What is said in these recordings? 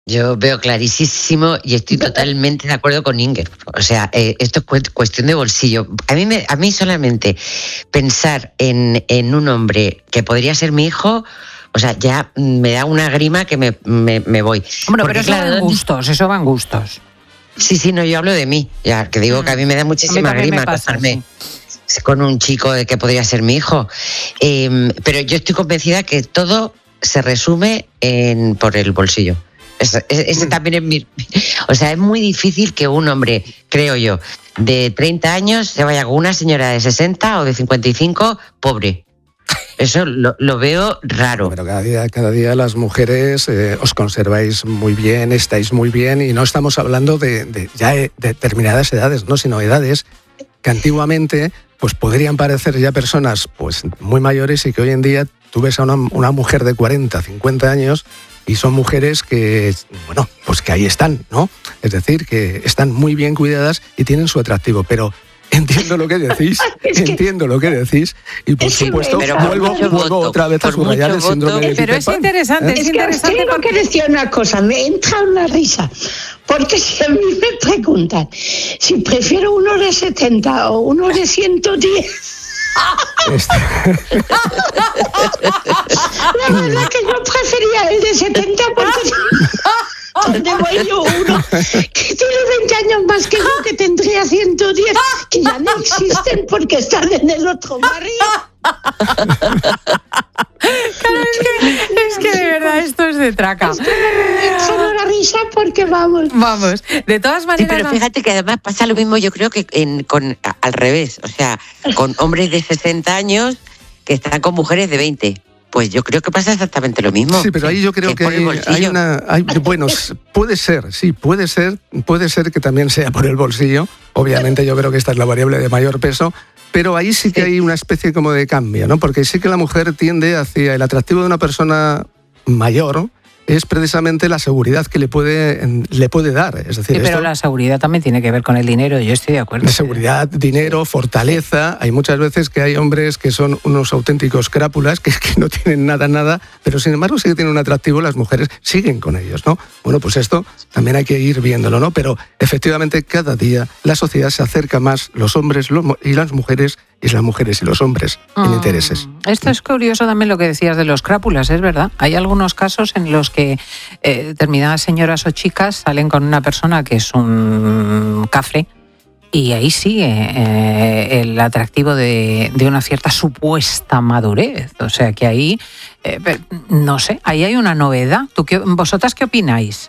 Yo veo clarísimo y estoy totalmente de acuerdo con Inger. O sea, esto es cuestión de bolsillo. A mí solamente pensar en un hombre que podría ser mi hijo, o sea, ya me da una grima que me voy. Bueno, pero eso va en gustos. Sí, no, yo hablo de mí. Ya, que digo que a mí me da muchísima grima casarme con un chico que podría ser mi hijo. Pero yo estoy convencida que todo se resume por el bolsillo. Ese también es mi... O sea, es muy difícil que un hombre, creo yo, de 30 años se vaya con una señora de 60 o de 55 pobre. Eso lo veo raro. Pero cada día las mujeres os conserváis muy bien, estáis muy bien, y no estamos hablando de determinadas edades, ¿no? Sino edades que antiguamente pues podrían parecer ya personas pues muy mayores, y que hoy en día tú ves a una mujer de 40, 50 años y son mujeres que, bueno, pues que ahí están, ¿no? Es decir, que están muy bien cuidadas y tienen su atractivo, pero entiendo lo que decís, y por supuesto vuelvo otra vez a subrayar el síndrome de Peter Pan. Pero es interesante, tengo que decir una cosa, me entra una risa, porque si a mí me preguntan si prefiero uno de 70 o uno de 110... La verdad que yo prefería el de 70 porque tengo yo uno que tiene 20 años más que yo, que tendría 110, que ya no existen porque están en el otro barrio. Claro, es que de verdad esto es de traca. Es que me solo la risa porque vamos. De todas maneras... Sí, pero fíjate que además pasa lo mismo, yo creo que al revés. O sea, con hombres de 60 años que están con mujeres de 20. Pues yo creo que pasa exactamente lo mismo. Sí, pero ahí yo creo que hay una... bueno, puede ser que también sea por el bolsillo. Obviamente yo creo que esta es la variable de mayor peso. Pero ahí sí que hay una especie como de cambio, ¿no? Porque sí que la mujer tiende hacia el atractivo de una persona mayor, es precisamente la seguridad que le puede dar. Es decir, sí, pero la seguridad también tiene que ver con el dinero, yo estoy de acuerdo. Seguridad, dinero, fortaleza. Hay muchas veces que hay hombres que son unos auténticos crápulas, que no tienen nada, pero sin embargo sí que tienen un atractivo, las mujeres siguen con ellos, ¿no? Bueno, pues esto también hay que ir viéndolo, ¿no? Pero efectivamente cada día la sociedad se acerca más, los hombres y las mujeres, y las mujeres y los hombres en intereses. Esto es curioso también lo que decías de los crápulas, es verdad. Hay algunos casos en los que determinadas señoras o chicas salen con una persona que es un cafre, y ahí sigue el atractivo de una cierta supuesta madurez. O sea que ahí, no sé, ahí hay una novedad. ¿Vosotras qué opináis?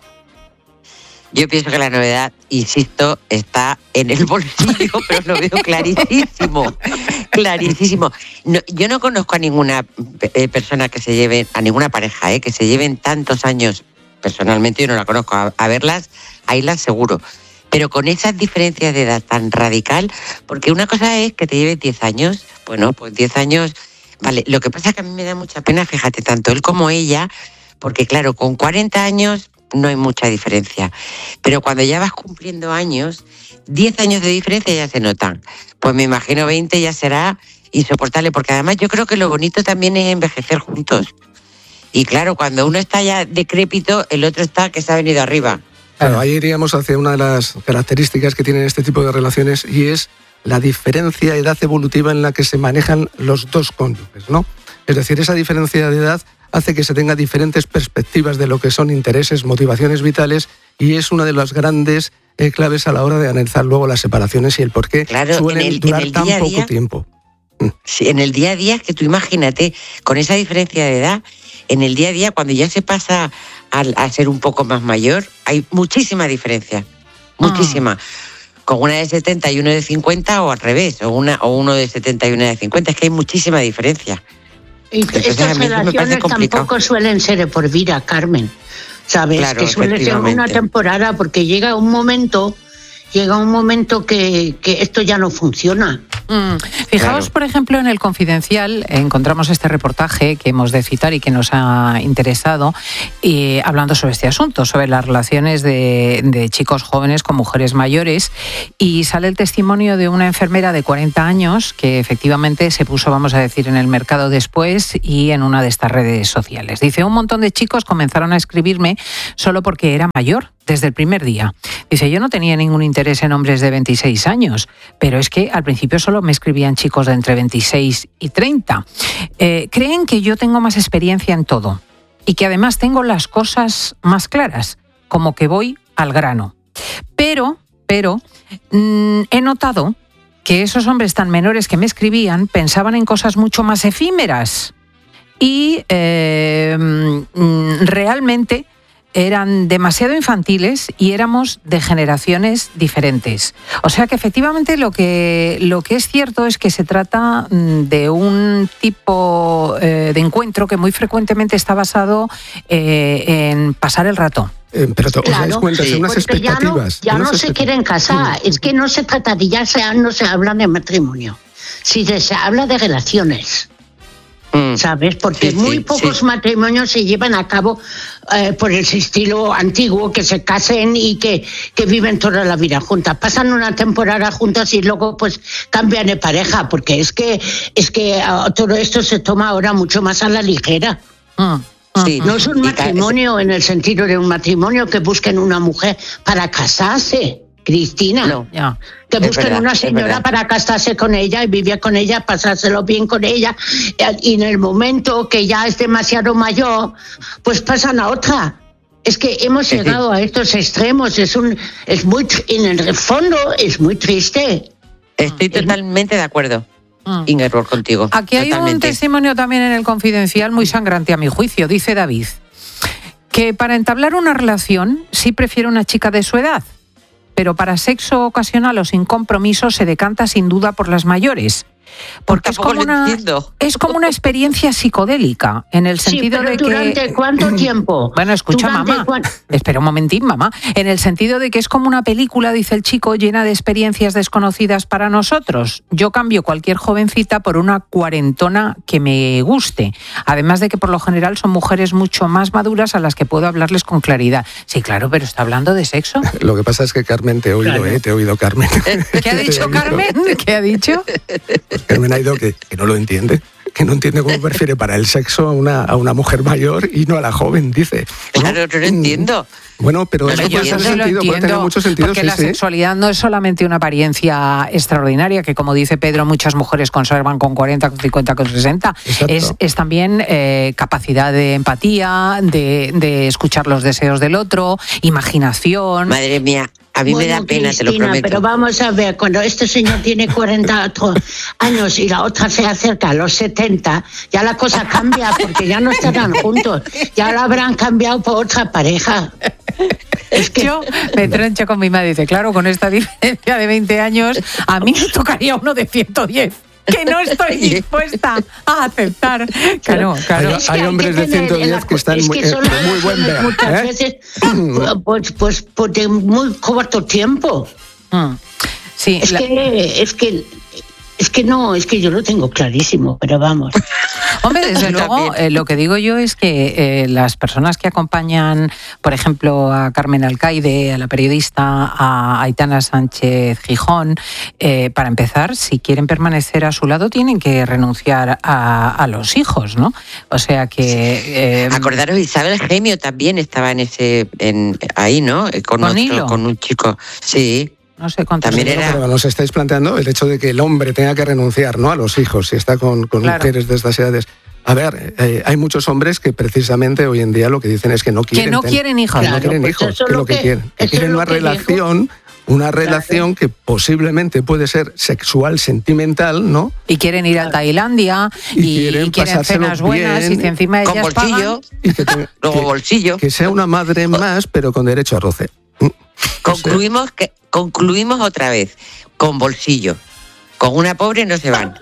Yo pienso que la novedad, insisto, está en el bolsillo, pero lo veo clarísimo. No, yo no conozco a ninguna persona que se lleve, a ninguna pareja, que se lleven tantos años, personalmente yo no la conozco, a verlas, ahí las seguro. Pero con esas diferencias de edad tan radical, porque una cosa es que te lleves 10 años, bueno, pues 10 años, vale. Lo que pasa es que a mí me da mucha pena, fíjate, tanto él como ella, porque claro, con 40 años... no hay mucha diferencia. Pero cuando ya vas cumpliendo años, 10 años de diferencia ya se notan. Pues me imagino 20 ya será insoportable, porque además yo creo que lo bonito también es envejecer juntos. Y claro, cuando uno está ya decrépito, el otro está que se ha venido arriba. Claro, ahí iríamos hacia una de las características que tienen este tipo de relaciones, y es la diferencia de edad evolutiva en la que se manejan los dos cónyuges, ¿no? Es decir, esa diferencia de edad hace que se tenga diferentes perspectivas de lo que son intereses, motivaciones vitales, y es una de las grandes claves a la hora de analizar luego las separaciones y el por qué suelen durar tan poco tiempo. Sí, en el día a día, es que tú imagínate, con esa diferencia de edad, en el día a día, cuando ya se pasa a ser un poco más mayor, hay muchísima diferencia, muchísima. Con una de 70 y uno de 50, o al revés, o uno de 70 y una de 50, es que hay muchísima diferencia. Y estas relaciones tampoco suelen ser de por vida, Carmen. ¿Sabes? Claro, que suele ser una temporada, porque llega un momento que esto ya no funciona. Fijaos, Claro. por ejemplo, en El Confidencial encontramos este reportaje que hemos de citar y que nos ha interesado, hablando sobre este asunto, sobre las relaciones de chicos jóvenes con mujeres mayores, y sale el testimonio de una enfermera de 40 años que efectivamente se puso, vamos a decir, en el mercado después y en una de estas redes sociales. Dice, un montón de chicos comenzaron a escribirme solo porque era mayor. Desde el primer día. Dice, yo no tenía ningún interés en hombres de 26 años, pero es que al principio solo me escribían chicos de entre 26 y 30. Creen que yo tengo más experiencia en todo y que además tengo las cosas más claras, como que voy al grano. Pero he notado que esos hombres tan menores que me escribían pensaban en cosas mucho más efímeras y realmente eran demasiado infantiles y éramos de generaciones diferentes. O sea que efectivamente lo que es cierto es que se trata de un tipo de encuentro que muy frecuentemente está basado en pasar el rato. Pero os dais cuenta, son unas porque expectativas. ya no se quieren casar. Es que no se trata de no se habla de matrimonio. Si se habla de relaciones. ¿Sabes? Porque muy pocos matrimonios se llevan a cabo por ese estilo antiguo, que se casen y que viven toda la vida juntas. Pasan una temporada juntas y luego pues cambian de pareja, porque es que todo esto se toma ahora mucho más a la ligera. Sí. No es un matrimonio en el sentido de un matrimonio que busquen una mujer para casarse, Cristina. No. Ya. Que Es busquen verdad, una es señora verdad. para casarse con ella y vivir con ella, pasárselo bien con ella, y en el momento que ya es demasiado mayor, pues pasan a otra. Es que hemos llegado a estos extremos. En el fondo es muy triste. Estoy totalmente de acuerdo, Ingeborg, contigo. Aquí hay un Totalmente. testimonio también en El Confidencial muy sangrante a mi juicio. Dice David que para entablar una relación sí prefiere una chica de su edad, pero para sexo ocasional o sin compromiso se decanta sin duda por las mayores. Porque es Tampoco como, lo entiendo. es como una experiencia psicodélica, en el sentido pero de ¿durante que... cuánto tiempo? Bueno, escucha, mamá. Espera un momentín, mamá. En el sentido de que es como una película, dice el chico, llena de experiencias desconocidas para nosotros. Yo cambio cualquier jovencita por una cuarentona que me guste. Además de que por lo general son mujeres mucho más maduras a las que puedo hablarles con claridad. Sí, claro, pero está hablando de sexo. Lo que pasa es que Carmen, te he oído, te he oído, Carmen. ¿Qué ha dicho Carmen? ¿Qué ha dicho? Carmen ha ido que no lo entiende, que no entiende cómo prefiere para el sexo a una mujer mayor y no a la joven, dice. Claro, no lo entiendo. Bueno, pero Pero eso yo puede eso tener sí lo sentido, puede tener mucho sentido, porque sí, la sí. sexualidad no es solamente una apariencia extraordinaria, que como dice Pedro, muchas mujeres conservan con 40, con 50, con 60. Exacto. Es también capacidad de empatía, de escuchar los deseos del otro, imaginación. Madre mía, a mí me da pena, Cristina, te lo prometo. pero vamos a ver, cuando este señor tiene 40 años y la otra se acerca a los 70, ya la cosa cambia, porque ya no estarán juntos, ya la habrán cambiado por otra pareja. Es que Yo me troncho con mi madre, dice, claro, con esta diferencia de 20 años, a mí me tocaría uno de 110. Que no estoy dispuesta a aceptar. Claro. Es que Hay hombres que de tener 110 que están es que son de muy buen ver. muchas veces pues de muy corto tiempo. Sí, Es que yo lo tengo clarísimo, pero vamos. Hombre, desde luego, lo que digo yo es que las personas que acompañan, por ejemplo, a Carmen Alcaide, a la periodista, a Aitana Sánchez Gijón, para empezar, si quieren permanecer a su lado, tienen que renunciar a los hijos, ¿no? O sea que... Acordaros, Isabel Gemio también estaba ahí, ¿no? ¿Con Hilo? Con un chico. Sí. No sé cuántos... También era... Pero nos estáis planteando el hecho de que el hombre tenga que renunciar, ¿no?, a los hijos si está con Claro. mujeres de estas edades. A ver, hay muchos hombres que precisamente hoy en día lo que dicen es que no quieren, quieren hijos. que no quieren pues hijos, eso que es lo que quieren, que eso quieren es lo una que relación, que posiblemente puede ser sexual, sentimental, ¿no? Y quieren ir a Tailandia Y y quieren quieren pasárselo cenas buenas bien, y que encima Con ellas bolsillo, Y que tenga- luego que- bolsillo. que sea una madre más, pero con derecho a roce. Concluimos otra vez, con bolsillo. Con una pobre no se van.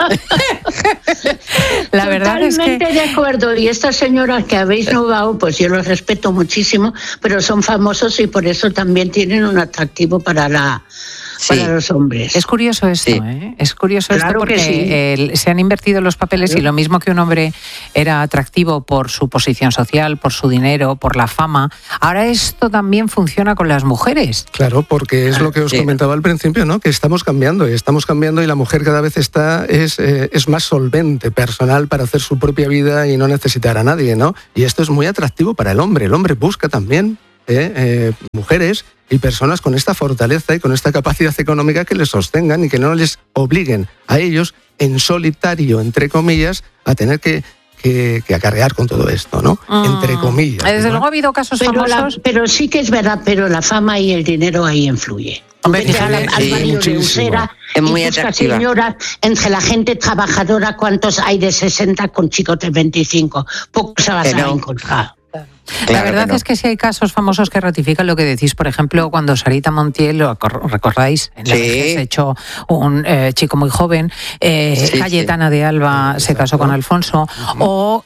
La verdad es que... Totalmente de acuerdo. Y estas señoras que habéis nombrado, pues yo los respeto muchísimo, pero son famosos y por eso también tienen un atractivo para la para los hombres. Es curioso esto, ¿eh? Es curioso esto porque se han invertido los papeles y lo mismo que un hombre era atractivo por su posición social, por su dinero, por la fama, ahora esto también funciona con las mujeres. Claro, porque es lo que os comentaba al principio, ¿no? Que estamos cambiando y la mujer cada vez es más solvente, personal para hacer su propia vida y no necesitar a nadie, ¿no? Y esto es muy atractivo para el hombre. El hombre busca también mujeres y personas con esta fortaleza y con esta capacidad económica que les sostengan y que no les obliguen a ellos en solitario, entre comillas, a tener que acarrear con todo esto, ¿no? Entre comillas. Desde luego ha habido casos famosos. Pero sí que es verdad, pero la fama y el dinero ahí influye. Hombre, al barrio de Usera es muy y busca atractiva. señoras entre la gente trabajadora, ¿cuántos hay de 60 con chicos de 25? Pocos se vas a encontrar. La verdad es que sí hay casos famosos que ratifican lo que decís. Por ejemplo, cuando Sarita Montiel, ¿lo recordáis? En la que se echó un chico muy joven, Cayetana de Alba se casó con Alfonso, o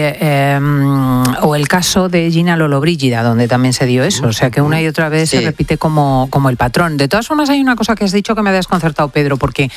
el caso de Gina Lollobrigida, donde también se dio eso. O sea que una y otra vez se repite como el patrón. De todas formas, hay una cosa que has dicho que me ha desconcertado, Pedro, porque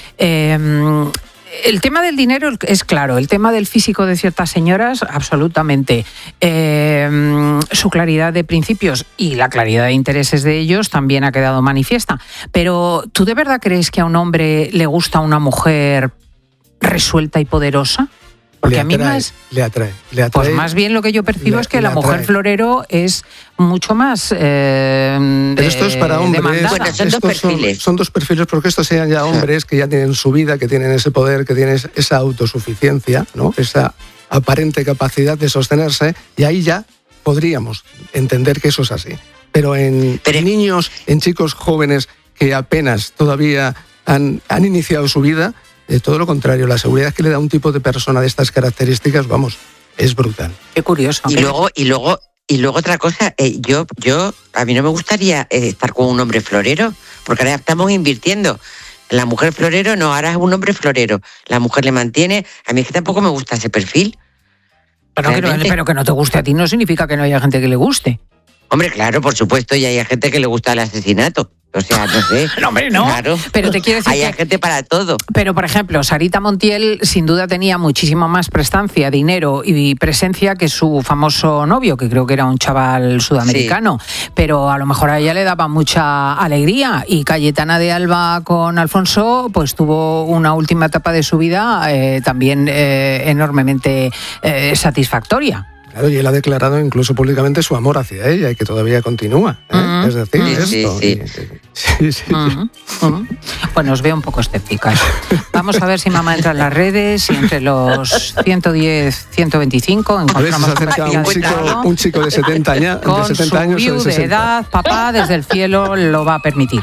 el tema del dinero es claro, el tema del físico de ciertas señoras, absolutamente. Su claridad de principios y la claridad de intereses de ellos también ha quedado manifiesta. Pero, ¿tú de verdad crees que a un hombre le gusta una mujer resuelta y poderosa? Porque le atrae. Pues más bien lo que yo percibo es que la mujer florero es mucho más pero esto es para hombres. Bueno, son dos perfiles. Son dos perfiles porque estos sean ya hombres que ya tienen su vida, que tienen ese poder, que tienen esa autosuficiencia, ¿no? Esa aparente capacidad de sostenerse, y ahí ya podríamos entender que eso es así. Pero en niños, en chicos jóvenes que apenas todavía han iniciado su vida, todo lo contrario, la seguridad que le da un tipo de persona de estas características, vamos, es brutal. Qué curioso. Y luego otra cosa, yo a mí no me gustaría estar con un hombre florero, porque ahora estamos invirtiendo. La mujer florero, no, ahora es un hombre florero. La mujer le mantiene. A mí es que tampoco me gusta ese perfil. Pero que no te guste a ti no significa que no haya gente que le guste. Hombre, claro, por supuesto, y hay gente que le gusta el asesinato. O sea, no sé. No, hombre, no. Claro. Pero te quiero decir hay gente para todo. Pero, por ejemplo, Sarita Montiel sin duda tenía muchísima más prestancia, dinero y presencia que su famoso novio, que creo que era un chaval sudamericano. Sí. Pero a lo mejor a ella le daba mucha alegría. Y Cayetana de Alba con Alfonso, pues tuvo una última etapa de su vida también enormemente satisfactoria. Claro, y él ha declarado incluso públicamente su amor hacia ella y que todavía continúa. Es decir, esto. Sí. Bueno, os veo un poco escépticas. Vamos a ver si mamá entra en las redes y entre los 110, 125 encontramos a ver si se acerca un chico de 70 años. Con de 70 años su de edad, papá desde el cielo lo va a permitir.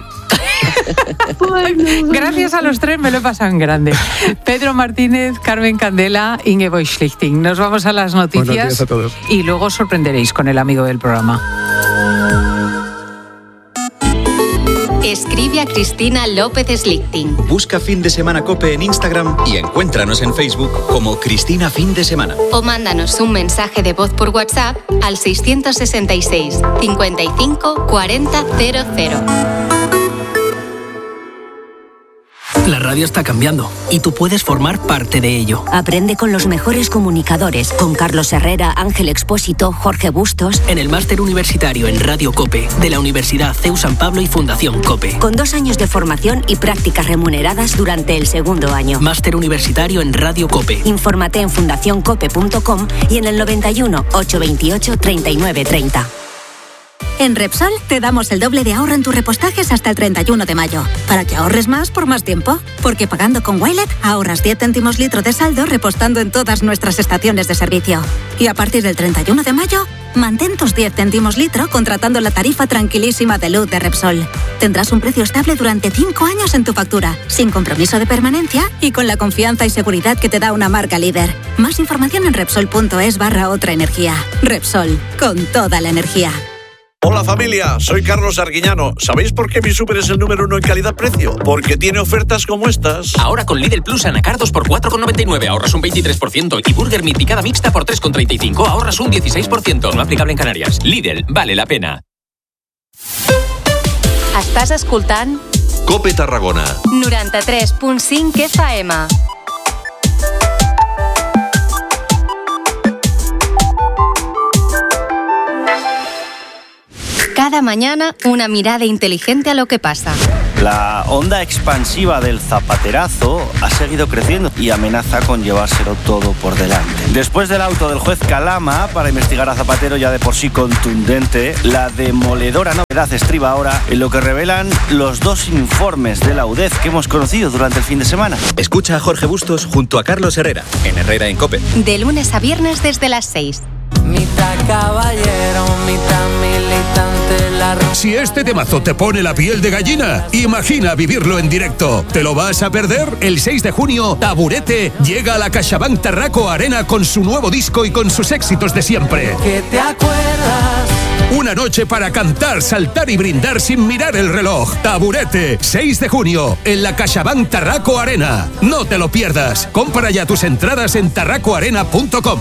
Gracias a los tres me lo he pasado en grande. Pedro Martínez, Carmen Candela, Ingeborg Schlichting. Nos vamos a las noticias. Buenos días a todos. Y luego os sorprenderéis con el amigo del programa. Escribe a Cristina López Schlichting. Busca Fin de Semana COPE en Instagram y encuéntranos en Facebook como Cristina Fin de Semana. O mándanos un mensaje de voz por WhatsApp al 666 55 40 00. La radio está cambiando y tú puedes formar parte de ello. Aprende con los mejores comunicadores, con Carlos Herrera, Ángel Expósito, Jorge Bustos. En el máster universitario en Radio COPE de la Universidad CEU San Pablo y Fundación COPE. Con 2 años de formación y prácticas remuneradas durante el segundo año. Máster universitario en Radio COPE. Infórmate en fundacioncope.com y en el 91 828 39 30. En Repsol te damos el doble de ahorro en tus repostajes hasta el 31 de mayo, para que ahorres más por más tiempo. Porque pagando con Wilet ahorras 10 céntimos litro de saldo repostando en todas nuestras estaciones de servicio. Y a partir del 31 de mayo, mantén tus 10 céntimos litro contratando la tarifa tranquilísima de luz de Repsol. Tendrás un precio estable durante 5 años en tu factura, sin compromiso de permanencia y con la confianza y seguridad que te da una marca líder. Más información en Repsol.es/otra energía. Repsol, con toda la energía. Hola familia, soy Carlos Arguiñano. ¿Sabéis por qué mi súper es el número 1 en calidad-precio? Porque tiene ofertas como estas. Ahora con Lidl Plus anacardos por 4,99 ahorras un 23% y Burger Mi picada mixta por 3,35 ahorras un 16%. No aplicable en Canarias. Lidl, vale la pena. Estàs escoltant COPE Tarragona. 93.5 FM. Cada mañana, una mirada inteligente a lo que pasa. La onda expansiva del zapaterazo ha seguido creciendo y amenaza con llevárselo todo por delante. Después del auto del juez Calama para investigar a Zapatero, ya de por sí contundente, la demoledora novedad estriba ahora en lo que revelan los 2 informes de la UDEF que hemos conocido durante el fin de semana. Escucha a Jorge Bustos junto a Carlos Herrera, en Herrera en COPE. De lunes a viernes desde las 6. Mitad caballero, mitad militante, la... Si este temazo te pone la piel de gallina, imagina vivirlo en directo. ¿Te lo vas a perder? El 6 de junio, Taburete llega a la CaixaBank Tarraco Arena con su nuevo disco y con sus éxitos de siempre. ¿Qué te acuerdas? Una noche para cantar, saltar y brindar sin mirar el reloj. Taburete, 6 de junio, en la CaixaBank Tarraco Arena. No te lo pierdas. Compra ya tus entradas en tarracoarena.com.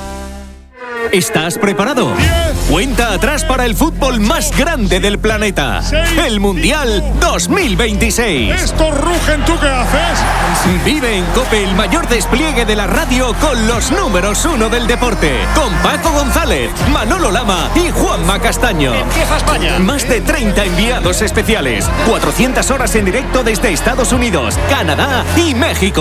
¿Estás preparado? 10. Cuenta atrás para el fútbol más grande del planeta. 6. El Mundial 2026. Estos rugen, ¿tú qué haces? Vive en COPE el mayor despliegue de la radio con los números 1 del deporte. Con Paco González, Manolo Lama y Juanma Castaño. Empieza España. Más de 30 enviados especiales. 400 horas en directo desde Estados Unidos, Canadá y México.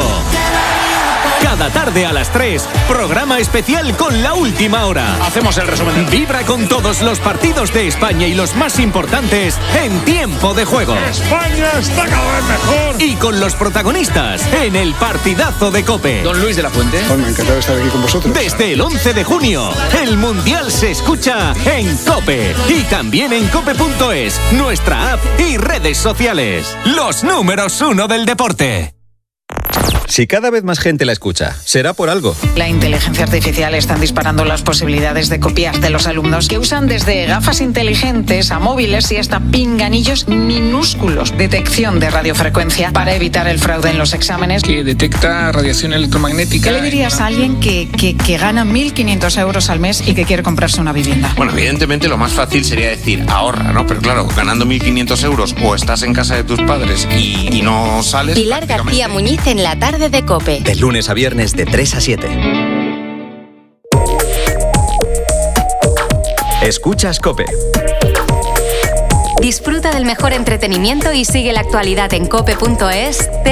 Cada tarde a las 3, programa especial con La Última Hora. Hacemos el resumen. Vibra con todos los partidos de España y los más importantes en tiempo de juego. España está cada vez mejor. Y con los protagonistas en el partidazo de COPE. Don Luis de la Fuente. Bueno, encantado de estar aquí con vosotros. Desde el 11 de junio, el Mundial se escucha en COPE. Y también en cope.es, nuestra app y redes sociales. Los números 1 del deporte. Si cada vez más gente la escucha, será por algo. La inteligencia artificial está disparando las posibilidades de copiar de los alumnos, que usan desde gafas inteligentes a móviles y hasta pinganillos minúsculos. Detección de radiofrecuencia para evitar el fraude en los exámenes. Que detecta radiación electromagnética. ¿Qué le dirías a alguien que gana 1.500 euros al mes y que quiere comprarse una vivienda? Bueno, evidentemente lo más fácil sería decir ahorra, ¿no? Pero claro, ganando 1.500 euros o estás en casa de tus padres y no sales... Pilar García Muñiz en la tarde de COPE. De lunes a viernes de 3 a 7. Escuchas COPE. Disfruta del mejor entretenimiento y sigue la actualidad en cope.es.